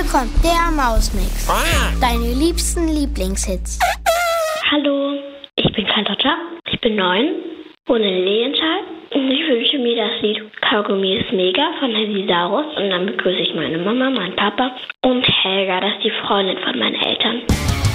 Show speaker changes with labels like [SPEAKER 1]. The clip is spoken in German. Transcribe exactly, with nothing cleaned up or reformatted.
[SPEAKER 1] Hier kommt der Mausmix. Deine liebsten Lieblingshits.
[SPEAKER 2] Hallo, ich bin Carlotta, ich bin neun, wohne in Lilienthal und ich wünsche mir das Lied Kaugummi ist mega von Hesisaurus und dann begrüße ich meine Mama, meinen Papa und Helga, das ist die Freundin von meinen Eltern.